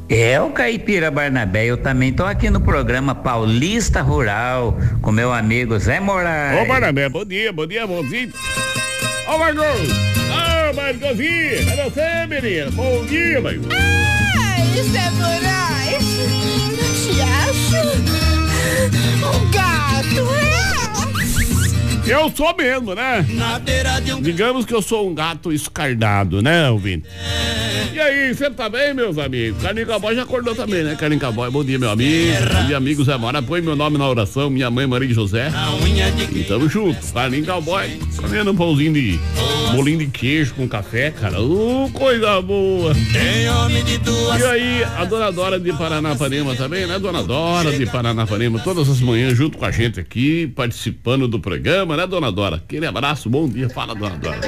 É o Caipira Barnabé, eu também tô aqui no programa Paulista Rural com meu amigo Zé Moraes. Ô Barnabé, bom dia, bonzinho. Ô Margot, Margozinho, cadê você, menina? Bom dia, Margot. Ai, Zé Moraes, eu te acho um gato, Eu sou mesmo, né? Digamos que eu sou um gato escardado, né, ouvinte? E aí, você tá bem, meus amigos? Carlinho Cowboy já acordou também, né? Carlinho Cowboy, bom dia, meu amigo. Bom dia, amigo Zé Mora. Põe meu nome na oração, minha mãe Maria José. E tamo junto. Carlinho Cowboy, comendo um pãozinho de bolinho de queijo com café, cara. Coisa boa. E aí, a dona Dora de Paranapanema também, né? Dona Dora de Paranapanema, todas as manhãs junto com a gente aqui, participando do programa, né, dona Dora? Aquele abraço, bom dia. Fala, dona Dora.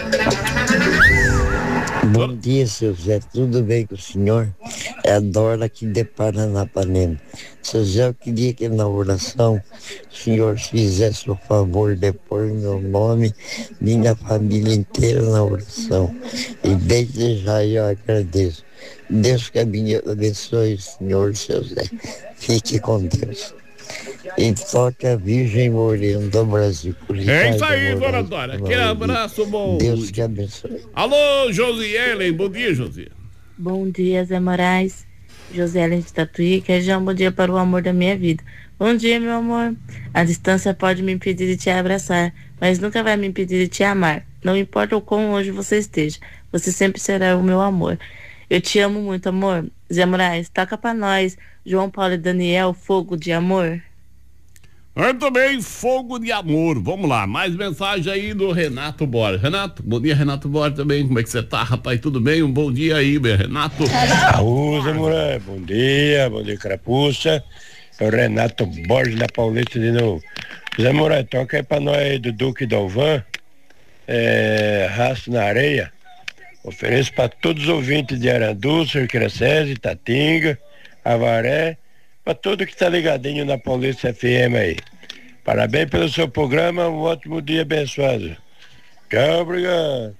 Bom dia, seu Zé, tudo bem com o senhor? É a Dora aqui de Paranapanema. Seu Zé, eu queria que na oração o senhor fizesse o favor de pôr meu nome, minha família inteira na oração. E desde já eu agradeço. Deus que abençoe o senhor, seu Zé. Fique com Deus. E toque a Virgem Morena do Brasil. É isso aí, dona Dora. Aquele abraço bom. Deus que abençoe. Alô, Josielen. Bom dia, Josi. Bom dia, Zé Moraes. Josielen de Tatuí. Quer já um bom dia para o amor da minha vida. Bom dia, meu amor. A distância pode me impedir de te abraçar, mas nunca vai me impedir de te amar. Não importa o quão longe você esteja, você sempre será o meu amor. Eu te amo muito, amor. Zé Moraes, toca pra nós. João Paulo e Daniel, Fogo de Amor. Muito bem, Fogo de Amor. Vamos lá, mais mensagem aí do Renato Borges. Renato, bom dia, Renato Borges também. Como é que você tá, rapaz? Tudo bem? Um bom dia aí, meu Renato. Zé Moraes, bom dia, Carapuça. É o Renato Borges da Paulista de novo. Zé Moraes, toca aí pra nós aí do Duque Dalvan. Raço na Areia. Ofereço para todos os ouvintes de Arandu, Circrecese, Tatinga, Avaré, para todo que tá ligadinho na Paulista FM aí. Parabéns pelo seu programa, um ótimo dia abençoado. Tchau, obrigado.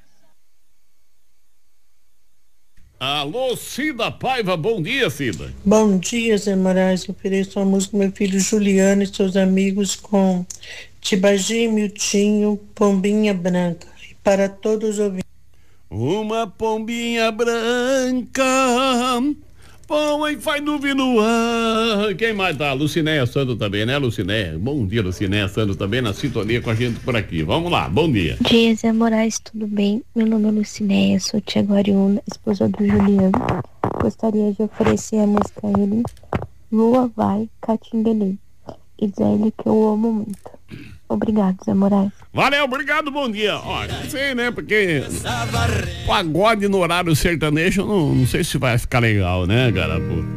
Alô, Cida Paiva, bom dia, Cida. Bom dia, Zé Moraes. Eu ofereço a música meu filho Juliano e seus amigos com Tibagi, Miltinho, Pombinha Branca. E para todos os ouvintes. Uma pombinha branca, pão e faz nuvem no ar. Quem mais tá? Lucinéia Santos também, né, Lucinéia? Bom dia, Lucinéia Santos também na sintonia com a gente por aqui. Vamos lá, bom dia. Bom dia, Zé Moraes, tudo bem? Meu nome é Lucinéia, sou Tiago Ariuna, esposa do Juliano. Gostaria de oferecer a música a ele, Lua Vai, Catinguelê, e dizer a ele que eu amo muito. Obrigado, Zé Moraes. Valeu, obrigado, bom dia. Olha, não sei, né, porque pagode no horário sertanejo, não sei se vai ficar legal, né, cara?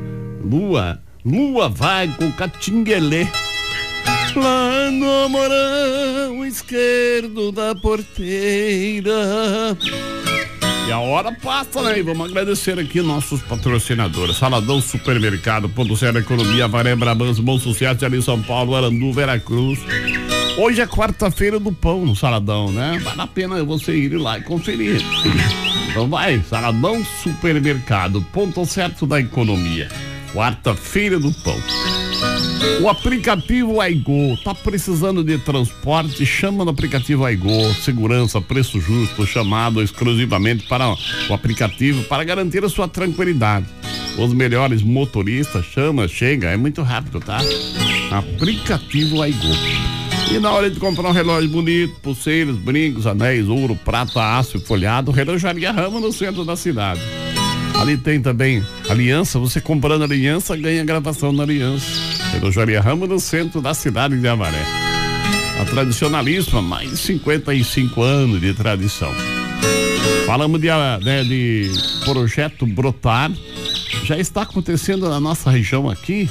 Lua vai com Catinguelê. Lá no morão esquerdo da porteira. E a hora passa, né? E vamos agradecer aqui nossos patrocinadores. Saladão Supermercado, Ponto Zero Economia, Avaré, Brabans, Bom Sucesso, ali em São Paulo, Arandu, Veracruz. Hoje é quarta-feira do pão no Saladão, né? Vale a pena você ir lá e conferir. Então vai, Saladão Supermercado, Ponto Certo da Economia. Quarta-feira do pão. O aplicativo Aigo, tá precisando de transporte? Chama no aplicativo Aigo, segurança, preço justo, chamado exclusivamente para o aplicativo para garantir a sua tranquilidade. Os melhores motoristas, chega, é muito rápido, tá? Aplicativo Aigo. E na hora de comprar um relógio bonito, pulseiras, brincos, anéis, ouro, prata, aço e folhado, Relojaria Rama no centro da cidade. Ali tem também aliança, você comprando aliança, ganha gravação na aliança. Relojaria Rama no centro da cidade de Avaré. A tradicionalíssima, mais de 55 anos de tradição. Falamos de projeto Brotar. Já está acontecendo na nossa região aqui.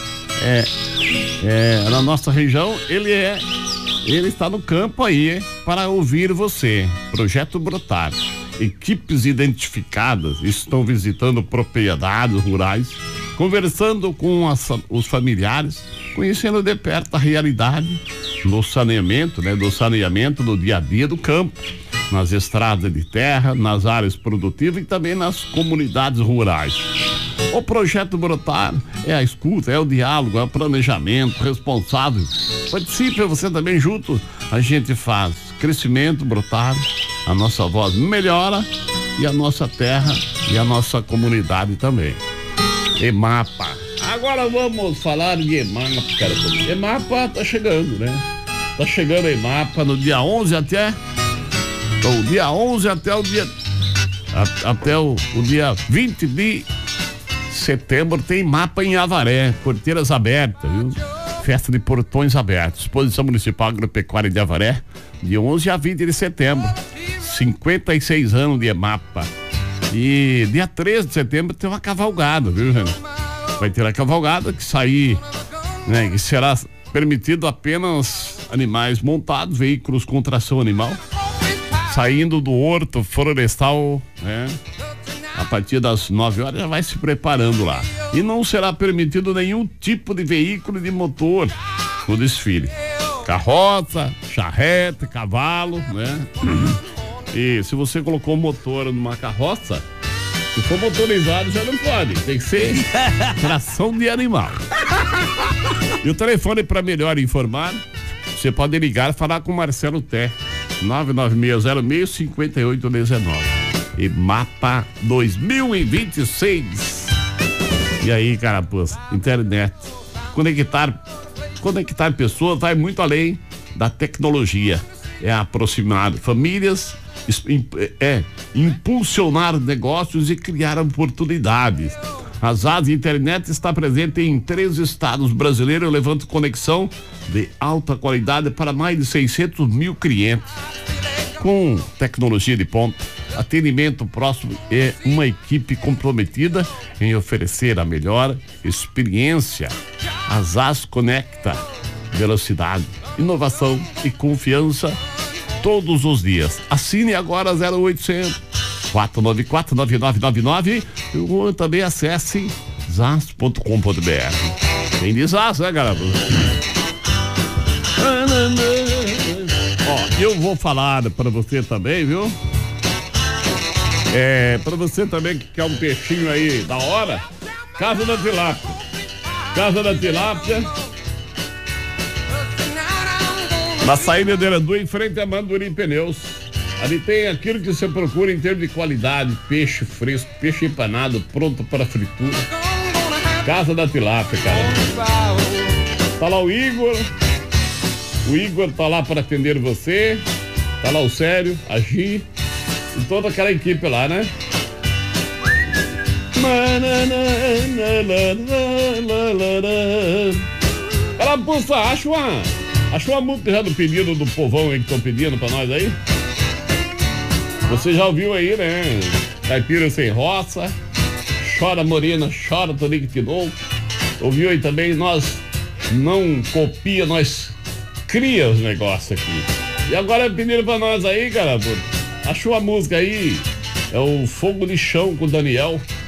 Na nossa região, ele está no campo aí para ouvir você. Projeto Brotar. Equipes identificadas estão visitando propriedades rurais, conversando com os familiares, conhecendo de perto a realidade do saneamento do dia a dia do campo, nas estradas de terra, nas áreas produtivas e também nas comunidades rurais. O projeto Brotar é a escuta, é o diálogo, é o planejamento responsável. Participe você também junto. A gente faz crescimento, Brotar, a nossa voz melhora e a nossa terra e a nossa comunidade também. EMAPA. Agora vamos falar de EMAPA, cara. EMAPA tá chegando, né? Tá chegando a EMAPA no dia 11 até o dia 11 até o dia dia 20 de setembro tem EMAPA em Avaré, porteiras abertas, viu? Festa de portões abertos. Exposição Municipal Agropecuária de Avaré, de 11 a 20 de setembro. 56 anos de EMAPA. E dia 13 de setembro tem uma cavalgada, viu, gente? Vai ter a cavalgada que sair, né? Que será permitido apenas animais montados, veículos com tração animal, saindo do horto florestal, né? A partir das 9 horas já vai se preparando lá. E não será permitido nenhum tipo de veículo de motor no desfile. Carroça, charrete, cavalo, né? E se você colocou motor numa carroça, se for motorizado já não pode. Tem que ser tração de animal. E o telefone para melhor informar, você pode ligar e falar com o Marcelo Té, 996065819. EMAPA 2026. E aí, carapuça, internet. Conectar pessoas vai muito além da tecnologia. É aproximar famílias, impulsionar negócios e criar oportunidades. A ZAS Internet está presente em 3 estados brasileiros, levando conexão de alta qualidade para mais de 600 mil clientes. Com tecnologia de ponta, atendimento próximo e uma equipe comprometida em oferecer a melhor experiência. A ZAS conecta velocidade, inovação e confiança todos os dias. Assine agora 0800 494 9999 ou também acesse zas.com.br. Tem de ZAS, né, galera? Ó, eu vou falar para você também, viu? Para você também que quer um peixinho aí da hora, Casa da Tilápia. Casa da Tilápia, na saída de Arandu, em frente a Mandurim Pneus. Ali tem aquilo que você procura em termos de qualidade: peixe fresco, peixe empanado, pronto para fritura. Casa da Tilápia, cara. Tá lá o Igor tá lá para atender você. Tá lá o Sério, a Gi e toda aquela equipe lá, né? Ela puxa, acha uma música já do pedido do povão aí que estão pedindo pra nós aí. Você já ouviu aí, né? Caipira Sem Roça, Chora Morena, Chora Tonique de Novo. Ouviu aí também? Nós não copia, nós cria os negócios aqui. E agora pediram pra nós aí, cara, achou a música aí, é o Fogo de Chão com o Daniel.